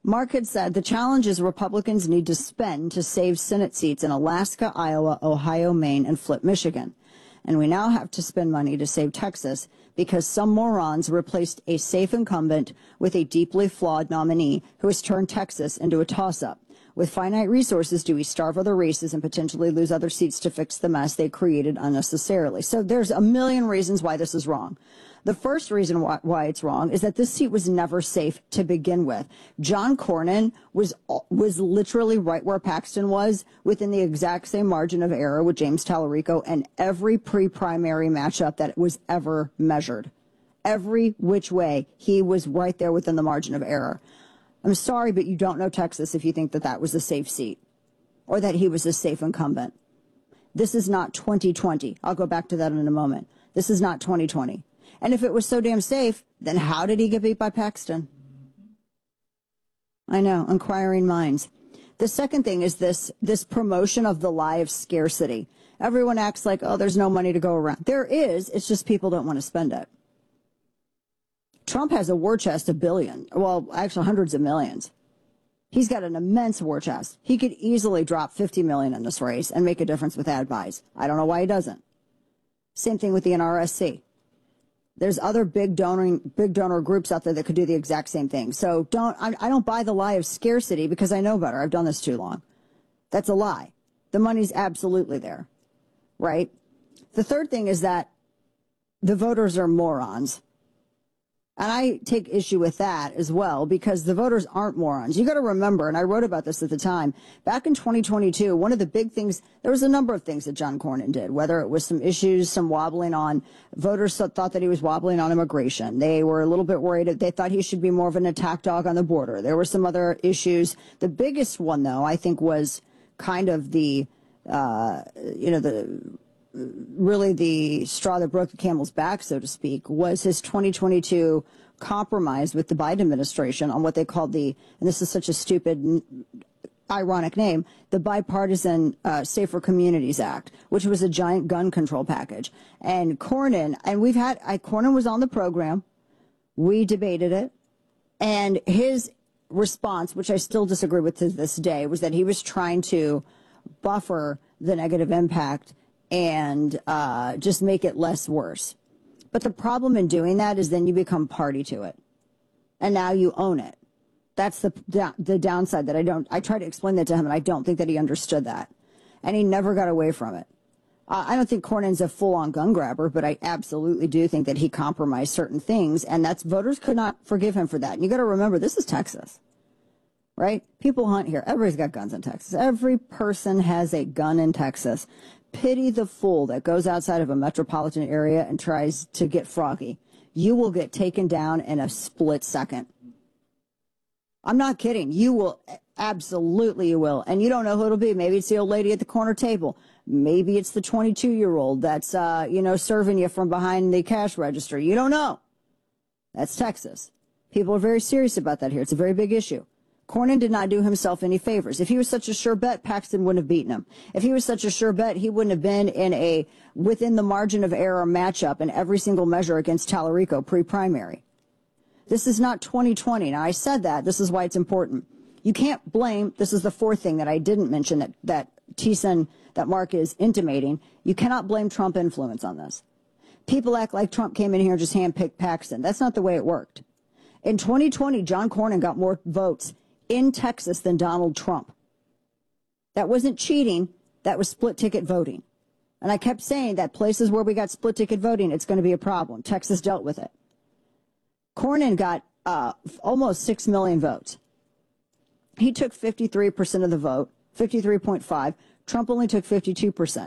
Mark had said the challenge is Republicans need to spend to save Senate seats in Alaska, Iowa, Ohio, Maine, and Flip, Michigan. And we now have to spend money to save Texas because some morons replaced a safe incumbent with a deeply flawed nominee who has turned Texas into a toss-up. With finite resources, do we starve other races and potentially lose other seats to fix the mess they created unnecessarily? So there's a million reasons why this is wrong. The first reason why it's wrong is that this seat was never safe to begin with. John Cornyn was literally right where Paxton was, within the exact same margin of error with James Tallarico and every pre-primary matchup that was ever measured. Every which way, he was right there within the margin of error. I'm sorry, but you don't know Texas if you think that that was a safe seat or that he was a safe incumbent. This is not 2020. I'll go back to that in a moment. This is not 2020. And if it was so damn safe, then how did he get beat by Paxton? I know, inquiring minds. The second thing is this promotion of the lie of scarcity. Everyone acts like, oh, there's no money to go around. There is. It's just people don't want to spend it. Trump has a war chest of billion, well, actually hundreds of millions. He's got an immense war chest. He could easily drop 50 million in this race and make a difference with ad buys. I don't know why he doesn't. Same thing with the NRSC. There's other big donor groups out there that could do the exact same thing. So I don't buy the lie of scarcity because I know better. I've done this too long. That's a lie. The money's absolutely there, right? The third thing is that the voters are morons. And I take issue with that as well, because the voters aren't morons. You got to remember, and I wrote about this at the time, back in 2022, one of the big things, there was a number of things that John Cornyn did, whether it was some issues, some wobbling on, voters thought that he was wobbling on immigration. They were a little bit worried. They thought he should be more of an attack dog on the border. There were some other issues. The biggest one, though, I think was kind of really the straw that broke the camel's back, so to speak, was his 2022 compromise with the Biden administration on what they called and this is such a stupid, ironic name, the Bipartisan Safer Communities Act, which was a giant gun control package. And Cornyn, Cornyn was on the program. We debated it. And his response, which I still disagree with to this day, was that he was trying to buffer the negative impact and just make it less worse. But the problem in doing that is then you become party to it. And now you own it. That's the downside that I tried to explain that to him, and I don't think that he understood that. And he never got away from it. I don't think Cornyn's a full-on gun grabber, but I absolutely do think that he compromised certain things, and voters could not forgive him for that. And you got to remember, this is Texas, right? People hunt here. Everybody's got guns in Texas. Every person has a gun in Texas. Pity the fool that goes outside of a metropolitan area and tries to get froggy. You will get taken down in a split second. I'm not kidding. You will. Absolutely you will. And you don't know who it'll be. Maybe it's the old lady at the corner table. Maybe it's the 22-year-old that's, serving you from behind the cash register. You don't know. That's Texas. People are very serious about that here. It's a very big issue. Cornyn did not do himself any favors. If he was such a sure bet, Paxton wouldn't have beaten him. If he was such a sure bet, he wouldn't have been in within the margin of error matchup in every single measure against Tallarico pre-primary. This is not 2020. Now, I said that. This is why it's important. You can't blame, this is the fourth thing that I didn't mention that Mark is intimating. You cannot blame Trump influence on this. People act like Trump came in here and just handpicked Paxton. That's not the way it worked. In 2020, John Cornyn got more votes in Texas than Donald Trump. That wasn't cheating. That was split ticket voting. And I kept saying that places where we got split ticket voting, it's going to be a problem. Texas dealt with it. Cornyn got almost 6 million votes. He took 53% of the vote, 53.5. Trump only took 52%.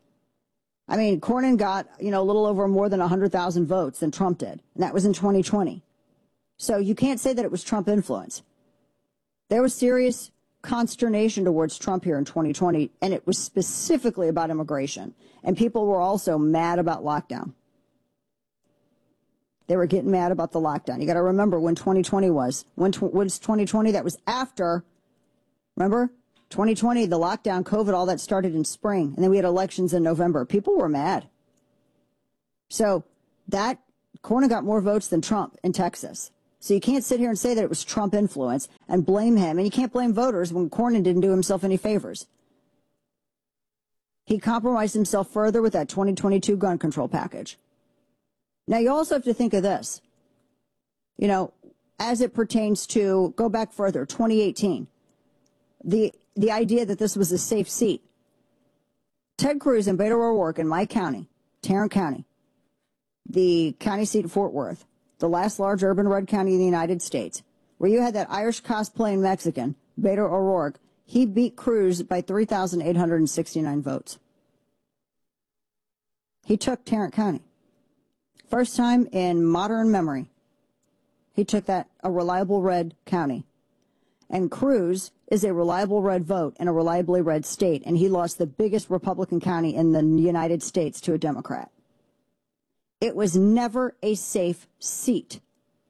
I mean, Cornyn got, a little over more than 100,000 votes than Trump did. And that was in 2020. So you can't say that it was Trump influence. There was serious consternation towards Trump here in 2020, and it was specifically about immigration. And people were also mad about lockdown. They were getting mad about the lockdown. You got to remember when 2020 was. When was 2020? That was after, remember? 2020, the lockdown, COVID, all that started in spring. And then we had elections in November. People were mad. So Cornyn got more votes than Trump in Texas. So you can't sit here and say that it was Trump influence and blame him. And you can't blame voters when Cornyn didn't do himself any favors. He compromised himself further with that 2022 gun control package. Now, you also have to think of this. You know, as it pertains to, go back further, 2018, the idea that this was a safe seat. Ted Cruz and Beto O'Rourke in my county, Tarrant County, the county seat of Fort Worth, the last large urban red county in the United States, where you had that Irish cosplaying Mexican, Beto O'Rourke, he beat Cruz by 3,869 votes. He took Tarrant County. First time in modern memory, he took that, a reliable red county. And Cruz is a reliable red vote in a reliably red state, and he lost the biggest Republican county in the United States to a Democrat. It was never a safe seat.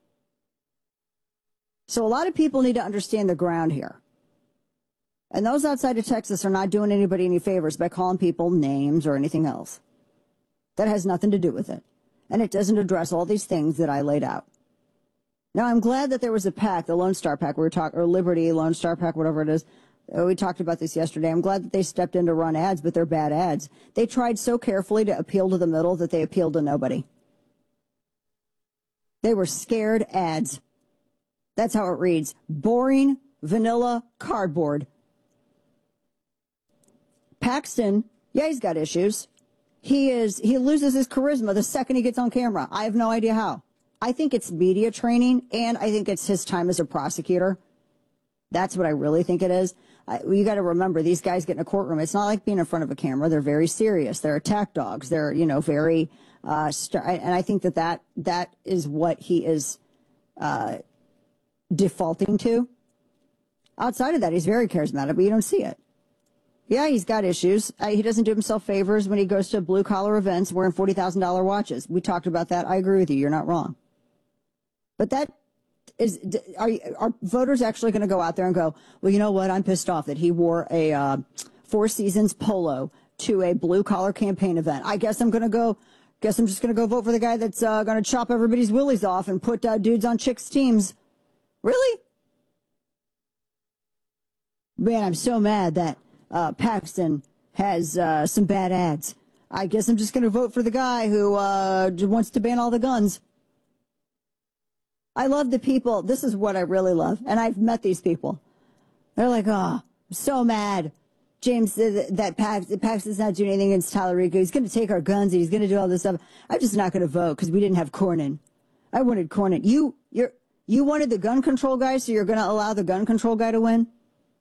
So a lot of people need to understand the ground here. And those outside of Texas are not doing anybody any favors by calling people names or anything else. That has nothing to do with it. And it doesn't address all these things that I laid out. Now, I'm glad that there was a PAC, the Lone Star PAC, we were talking, or Liberty, Lone Star PAC, whatever it is. We talked about this yesterday. I'm glad that they stepped in to run ads, but they're bad ads. They tried so carefully to appeal to the middle that they appealed to nobody. They were scared ads. That's how it reads. Boring, vanilla, cardboard. Paxton, yeah, he's got issues. He loses his charisma the second he gets on camera. I have no idea how. I think it's media training, and I think it's his time as a prosecutor. That's what I really think it is. You got to remember, these guys get in a courtroom. It's not like being in front of a camera. They're very serious. They're attack dogs. They're, very, and I think that is what he is defaulting to. Outside of that, he's very charismatic, but you don't see it. Yeah, he's got issues. He doesn't do himself favors when he goes to blue-collar events wearing $40,000 watches. We talked about that. I agree with you. You're not wrong. But that is, are voters actually going to go out there and go, well, you know what? I'm pissed off that he wore a Four Seasons polo to a blue-collar campaign event. I guess I'm just going to go vote for the guy that's going to chop everybody's willies off and put dudes on chicks' teams. Really? Man, I'm so mad that Paxton has some bad ads. I guess I'm just going to vote for the guy who wants to ban all the guns. I love the people. This is what I really love. And I've met these people. They're like, oh, I'm so mad. James, that Paxton's not doing anything against Tallarico. He's going to take our guns and he's going to do all this stuff. I'm just not going to vote because we didn't have Cornyn. I wanted Cornyn. You wanted the gun control guy, so you're going to allow the gun control guy to win?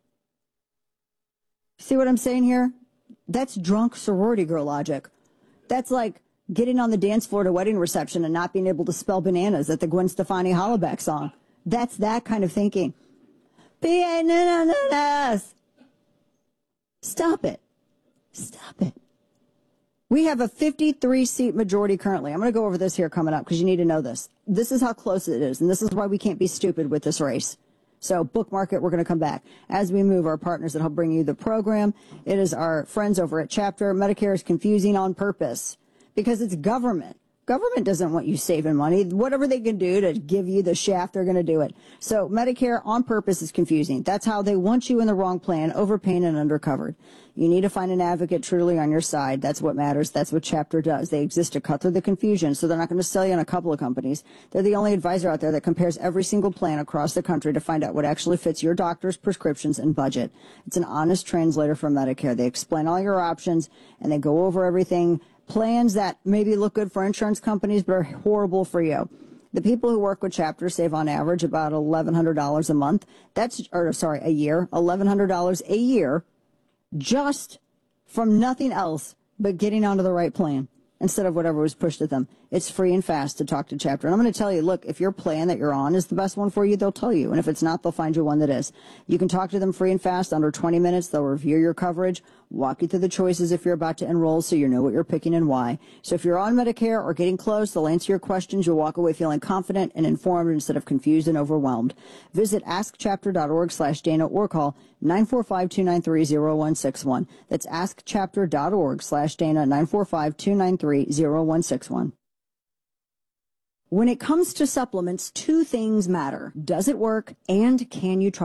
See what I'm saying here? That's drunk sorority girl logic. That's like getting on the dance floor at a wedding reception and not being able to spell bananas at the Gwen Stefani Hollaback song. That's that kind of thinking. B-A-N-N-N-S. Stop it. Stop it. We have a 53-seat majority currently. I'm going to go over this here coming up because you need to know this. This is how close it is, and this is why we can't be stupid with this race. So bookmark it. We're going to come back. As we move, our partners that help bring you the program, it is our friends over at Chapter. Medicare is confusing on purpose because it's government. Government doesn't want you saving money. Whatever they can do to give you the shaft, they're going to do it. So Medicare on purpose is confusing. That's how they want you in the wrong plan, overpaying and undercovered. You need to find an advocate truly on your side. That's what matters. That's what Chapter does. They exist to cut through the confusion, so they're not going to sell you on a couple of companies. They're the only advisor out there that compares every single plan across the country to find out what actually fits your doctor's prescriptions and budget. It's an honest translator for Medicare. They explain all your options, and they go over everything. Plans that maybe look good for insurance companies but are horrible for you. The people who work with Chapter save on average about $1,100 a month. A year. $1,100 a year just from nothing else but getting onto the right plan instead of whatever was pushed at them. It's free and fast to talk to Chapter. And I'm going to tell you, look, if your plan that you're on is the best one for you, they'll tell you. And if it's not, they'll find you one that is. You can talk to them free and fast, under 20 minutes. They'll review your coverage, walk you through the choices if you're about to enroll so you know what you're picking and why. So if you're on Medicare or getting close, they'll answer your questions. You'll walk away feeling confident and informed instead of confused and overwhelmed. Visit askchapter.org/Dana or call 945-293-0161. That's askchapter.org/Dana, 945-293-0161. When it comes to supplements, two things matter. Does it work and can you trust